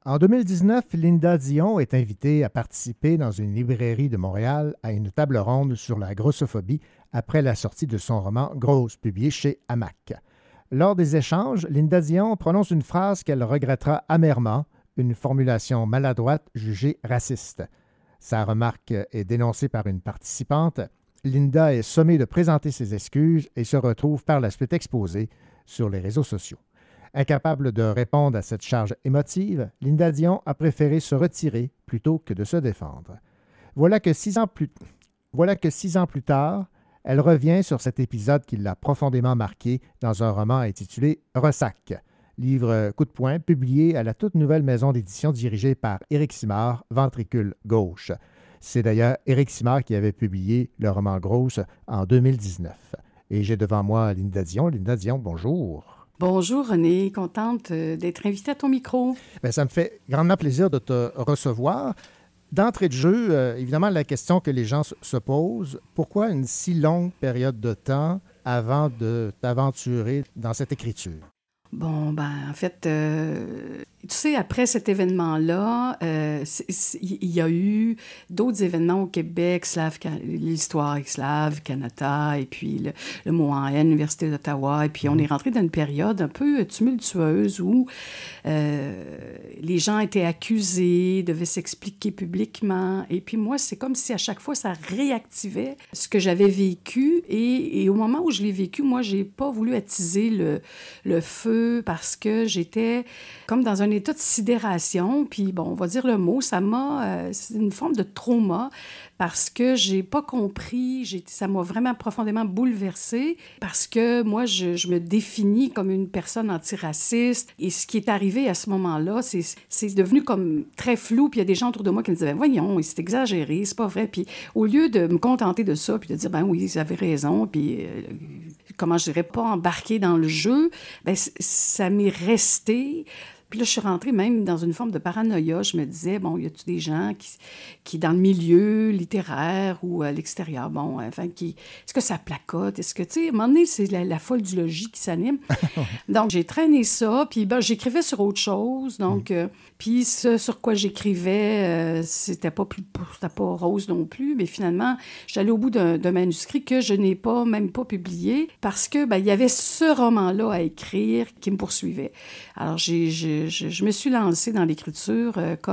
En 2019, Linda Dion est invitée à participer dans une librairie de Montréal à une table ronde sur la grossophobie après la sortie de son roman Grosse, publié chez Hamac. Lors des échanges, Linda Dion prononce une phrase qu'elle regrettera amèrement, une formulation maladroite jugée raciste. Sa remarque est dénoncée par une participante. Linda est sommée de présenter ses excuses et se retrouve par la suite exposée sur les réseaux sociaux. Incapable de répondre à cette charge émotive, Linda Dion a préféré se retirer plutôt que de se défendre. Voilà que 6 ans plus tard, elle revient sur cet épisode qui l'a profondément marqué dans un roman intitulé « Ressac », livre coup de poing publié à la toute nouvelle maison d'édition dirigée par Éric Simard, Ventricule Gauche. C'est d'ailleurs Éric Simard qui avait publié le roman Grosse en 2019. Et j'ai devant moi Linda Dion. Linda Dion, bonjour. Bonjour René, contente d'être invitée à ton micro. Bien, ça me fait grandement plaisir de te recevoir. D'entrée de jeu, évidemment, la question que les gens se posent, pourquoi une si longue période de temps avant de t'aventurer dans cette écriture? Bon, en fait, tu sais, après cet événement-là, il y a eu d'autres événements au Québec, l'histoire slave, Canada, et puis le Montréal, l'Université d'Ottawa, et puis on est rentré dans une période un peu tumultueuse où les gens étaient accusés, devaient s'expliquer publiquement, et puis moi, c'est comme si à chaque fois, ça réactivait ce que j'avais vécu, et au moment où je l'ai vécu, moi, j'ai pas voulu attiser le feu parce que j'étais comme dans un état de sidération. Puis, bon, on va dire le mot, c'est une forme de trauma parce que j'ai pas compris, ça m'a vraiment profondément bouleversée parce que moi, je me définis comme une personne antiraciste. Et ce qui est arrivé à ce moment-là, c'est devenu comme très flou. Puis il y a des gens autour de moi qui me disaient, voyons, c'est exagéré, c'est pas vrai. Puis au lieu de me contenter de ça, puis de dire, oui, ils avaient raison, puis comment je dirais, pas embarquer dans le jeu, ça m'est resté. Puis là, je suis rentrée même dans une forme de paranoïa. Je me disais, bon, y a-tu des gens qui dans le milieu littéraire ou à l'extérieur, est-ce que ça placote? Est-ce que, tu sais, à un moment donné, c'est la folle du logis qui s'anime. Donc, j'ai traîné ça, puis j'écrivais sur autre chose. Donc, puis ce sur quoi j'écrivais, c'était pas rose non plus, mais finalement, j'allais au bout d'un manuscrit que je n'ai même pas publié parce que, il y avait ce roman-là à écrire qui me poursuivait. Alors, je me suis lancée dans l'écriture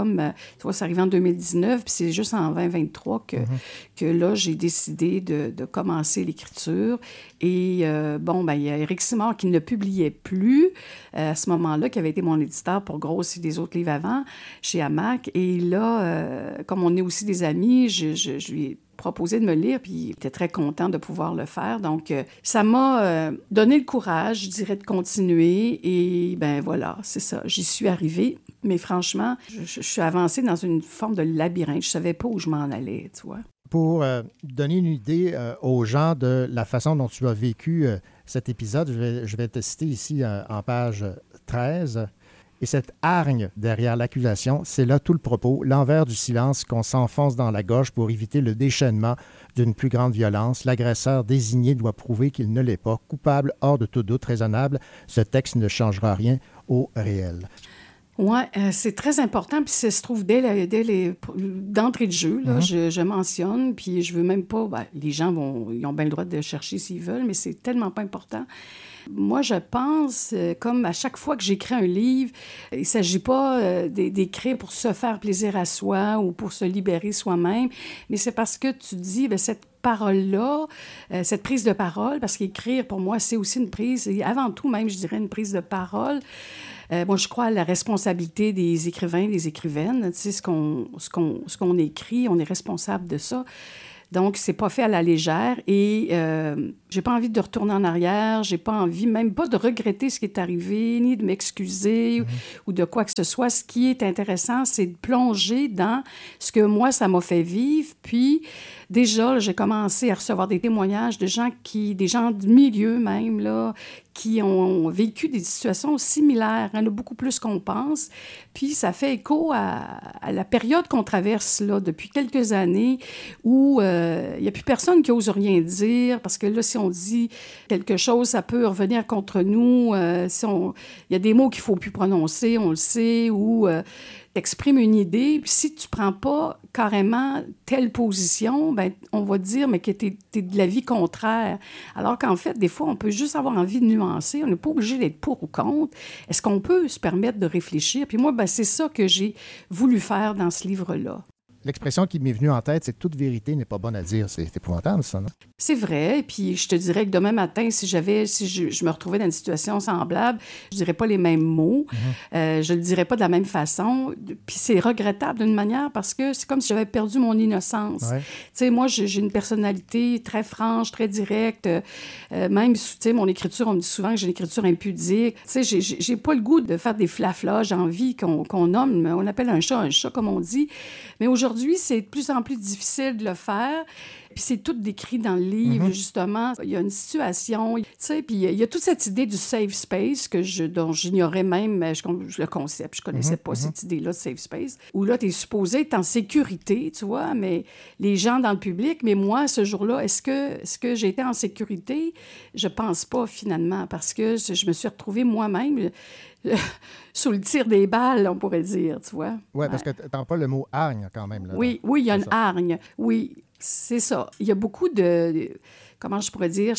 tu vois, ça arrive en 2019, puis c'est juste en 2023 que là, j'ai décidé de commencer l'écriture. Et il y a Éric Simard qui ne publiait plus à ce moment-là, qui avait été mon éditeur pour Grosse et des autres livres avant, chez Hamac. Et là, comme on est aussi des amis, je lui ai proposé de me lire, puis il était très content de pouvoir le faire. Donc, ça m'a donné le courage, je dirais, de continuer. Et voilà, c'est ça. J'y suis arrivée. Mais franchement, je suis avancée dans une forme de labyrinthe. Je ne savais pas où je m'en allais, tu vois. Pour donner une idée aux gens de la façon dont tu as vécu cet épisode, je vais te citer ici en page 13. Et cette hargne derrière l'accusation, c'est là tout le propos, l'envers du silence qu'on s'enfonce dans la gorge pour éviter le déchaînement d'une plus grande violence. L'agresseur désigné doit prouver qu'il ne l'est pas. Coupable hors de tout doute raisonnable, ce texte ne changera rien au réel. Oui, c'est très important, puis ça se trouve d'entrée de jeu, là, je mentionne, puis je veux même pas, les gens ils ont bien le droit de chercher s'ils veulent, mais c'est tellement pas important. Moi, je pense, comme à chaque fois que j'écris un livre, il ne s'agit pas d'écrire pour se faire plaisir à soi ou pour se libérer soi-même, mais c'est parce que tu dis, cette parole-là, cette prise de parole, parce qu'écrire, pour moi, c'est aussi une prise, et avant tout même, je dirais une prise de parole. Moi, je crois à la responsabilité des écrivains, des écrivaines. Tu sais, ce qu'on écrit, on est responsable de ça. Donc, c'est pas fait à la légère et j'ai pas envie de retourner en arrière, j'ai pas envie, même pas de regretter ce qui est arrivé, ni de m'excuser ou de quoi que ce soit. Ce qui est intéressant, c'est de plonger dans ce que moi, ça m'a fait vivre. Puis, déjà, j'ai commencé à recevoir des témoignages de gens des gens du milieu même, là, qui ont vécu des situations similaires. Il y en a beaucoup plus qu'on pense. Puis, ça fait écho à la période qu'on traverse là, depuis quelques années où il n'y a plus personne qui ose rien dire parce que là, si on dit quelque chose, ça peut revenir contre nous. Il y a des mots qu'il ne faut plus prononcer, on le sait, ou... t'exprimes une idée, puis si tu prends pas carrément telle position, ben on va te dire mais que t'es de l'avis contraire. Alors qu'en fait, des fois, on peut juste avoir envie de nuancer. On n'est pas obligé d'être pour ou contre. Est-ce qu'on peut se permettre de réfléchir? Puis moi, ben, c'est ça que j'ai voulu faire dans ce livre-là. L'expression qui m'est venue en tête, c'est que toute vérité n'est pas bonne à dire. C'est épouvantable, ça, non? C'est vrai. Et puis, je te dirais que demain matin, si je me retrouvais dans une situation semblable, je dirais pas les mêmes mots. Je le dirais pas de la même façon. Puis, c'est regrettable d'une manière parce que c'est comme si j'avais perdu mon innocence. Ouais. Tu sais, moi, j'ai une personnalité très franche, très directe. Même, tu sais, mon écriture, on me dit souvent que j'ai une écriture impudique. Tu sais, j'ai pas le goût de faire des flaflas. J'ai envie qu'on nomme, on appelle un chat, comme on dit. Mais aujourd'hui, c'est de plus en plus difficile de le faire. Puis c'est tout décrit dans le livre, justement. Il y a une situation, tu sais, puis il y a toute cette idée du safe space dont j'ignorais même le concept. Je connaissais pas cette idée-là de safe space. Où là, tu es supposé être en sécurité, tu vois, mais les gens dans le public, mais moi, ce jour-là, est-ce que j'ai été en sécurité? Je pense pas, finalement, parce que je me suis retrouvée moi-même sous le tir des balles, on pourrait dire, tu vois. Oui, parce que tu n'entends pas le mot hargne quand même. Là, oui, il y a une hargne. Oui, c'est ça. Il y a beaucoup comment je pourrais dire,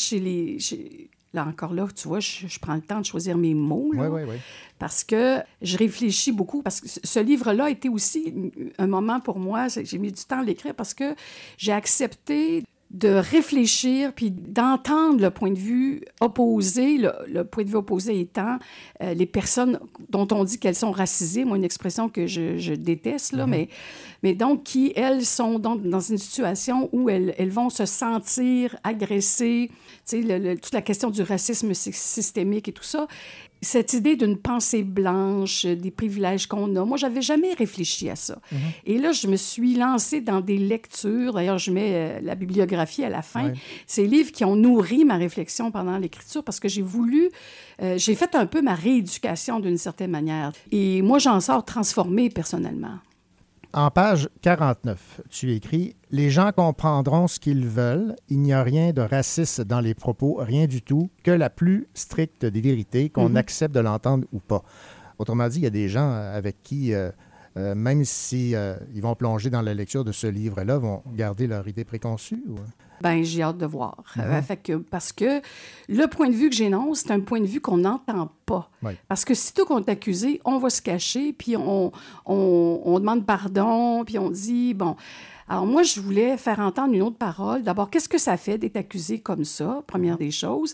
là encore là, tu vois, je prends le temps de choisir mes mots. Là, oui. Parce que je réfléchis beaucoup. Parce que ce livre-là a été aussi un moment pour moi, j'ai mis du temps à l'écrire parce que j'ai accepté de réfléchir puis d'entendre le point de vue opposé, le point de vue opposé étant les personnes dont on dit qu'elles sont racisées, moi, une expression que je déteste, là, mais donc qui, elles, sont dans une situation où elles vont se sentir agressées, tu sais, toute la question du racisme systémique et tout ça. Cette idée d'une pensée blanche, des privilèges qu'on a. Moi, j'avais jamais réfléchi à ça. Et là, je me suis lancée dans des lectures. D'ailleurs, je mets la bibliographie à la fin. Ouais. Ces livres qui ont nourri ma réflexion pendant l'écriture parce que j'ai fait un peu ma rééducation d'une certaine manière. Et moi, j'en sors transformée personnellement. En page 49, tu écris « Les gens comprendront ce qu'ils veulent. Il n'y a rien de raciste dans les propos, rien du tout, que la plus stricte des vérités, qu'on accepte de l'entendre ou pas. » Autrement dit, il y a des gens avec qui, même si ils vont plonger dans la lecture de ce livre-là, vont garder leur idée préconçue ou... Bien, j'ai hâte de voir. Parce que le point de vue que j'énonce, c'est un point de vue qu'on n'entend pas. Oui. Parce que sitôt qu'on est accusé, on va se cacher, puis on demande pardon, puis on dit, bon... Alors moi, je voulais faire entendre une autre parole. D'abord, qu'est-ce que ça fait d'être accusé comme ça, première des choses?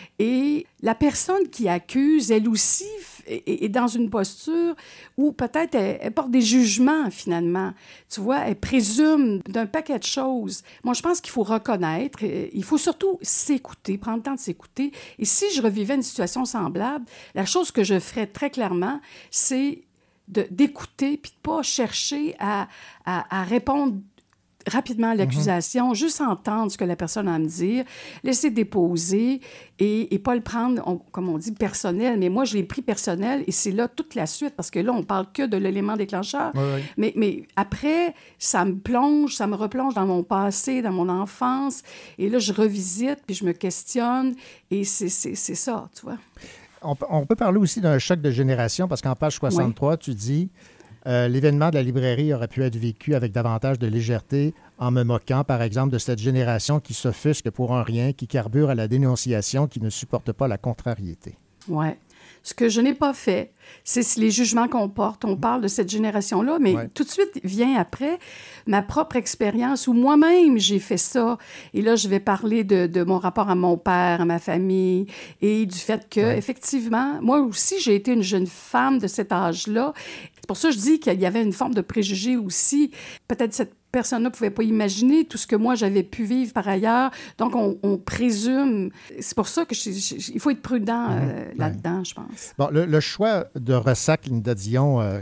Et la personne qui accuse, elle aussi, est dans une posture où peut-être elle porte des jugements, finalement. Tu vois, elle présume d'un paquet de choses. Moi, je pense qu'il faut reconnaître, il faut surtout s'écouter, prendre le temps de s'écouter. Et si je revivais une situation semblable, la chose que je ferais très clairement, c'est d'écouter puis de ne pas chercher à répondre rapidement à l'accusation, juste entendre ce que la personne a à me dire, laisser déposer et pas le prendre, comme on dit, personnel. Mais moi, je l'ai pris personnel et c'est là toute la suite parce que là, on parle que de l'élément déclencheur. Oui. Mais après, ça me plonge, ça me replonge dans mon passé, dans mon enfance. Et là, je revisite puis je me questionne et c'est ça, tu vois. On peut parler aussi d'un choc de génération parce qu'en page 63, tu dis... l'événement de la librairie aurait pu être vécu avec davantage de légèreté en me moquant, par exemple, de cette génération qui s'offusque pour un rien, qui carbure à la dénonciation, qui ne supporte pas la contrariété. Oui. Ce que je n'ai pas fait, c'est les jugements qu'on porte. On parle de cette génération-là, mais tout de suite vient après ma propre expérience où moi-même, j'ai fait ça. Et là, je vais parler de mon rapport à mon père, à ma famille et du fait que, effectivement, moi aussi, j'ai été une jeune femme de cet âge-là. C'est pour ça que je dis qu'il y avait une forme de préjugé aussi. Peut-être cette personne-là ne pouvait pas imaginer tout ce que moi, j'avais pu vivre par ailleurs. Donc, on présume. C'est pour ça qu'il faut être prudent là-dedans, je pense. Bon, le choix de Ressac, Linda Dion,